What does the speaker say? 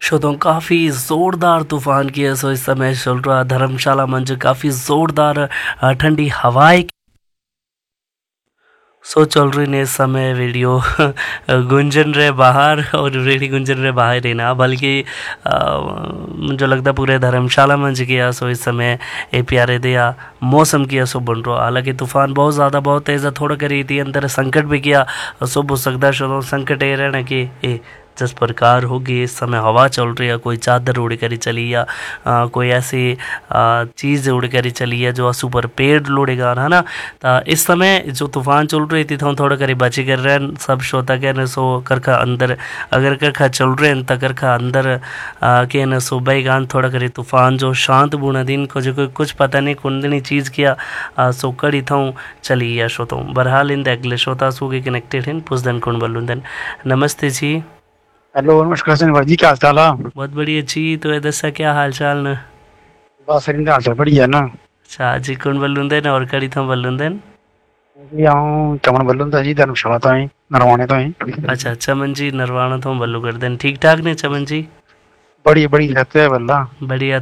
तो काफ़ी ज़ोरदार तूफ़ान की सो इस समय चल रहा धर्मशाला मंच काफ़ी ज़ोरदार ठंडी हवाएं सो चल रही ने इस समय वीडियो गुंजन रहे बाहर और रेडी गुंजन रहे बाहर ही ना बल्कि मुझे लगता पूरे धर्मशाला मंच किया सो इस समय ए प्यारे दिया मौसम किया सो बन रहा हालांकि तूफान बहुत ज़्यादा बहुत तेज़ है थोड़ा करी थी अंदर संकट भी किया सो हो सकता है संकट ये रहना कि जिस प्रकार होगी इस समय हवा चल रही है कोई चादर उड़ कर चली या कोई ऐसी चीज़ उड़ कर चली है जो सुपर पेड़ लोड़ेगा है ना। तो इस समय जो तूफान चल रही थी थोड़ा करी बची कर रहे हैं सब श्रोता कहने सो करखा अंदर अगर करखा चल रहे हैं तो करखा अंदर के न सो बैगान थोड़ा करी तूफान जो शांत बुना दिन को जो कोई कुछ पता नहीं कुंदनी चीज़ किया सो कड़ी था चली या श्रोता बहरहाल इन अगले श्रोता सो के कनेक्टेड हैं पुष्दन कुंड बल्लुंदन। नमस्ते जी। हेलो नमस्कार सर जी क्या हाल चाल है। बहुत बढ़िया जी तो ये दसा क्या हाल चाल न। बस सर इनका हाल चाल बढ़िया है ना। अच्छा जी कौन बल्लुंदन और कड़ी था बल्लुंदन। जी आऊँ चमन बल्लून था जी धर्मशाला तो ही नरवाने तो ही। अच्छा चमन जी नरवाना तो बल्लू कर देन ठीक ठाक ने चमन जी। बड़ी बड़ी रहते है बल्ला। बढ़िया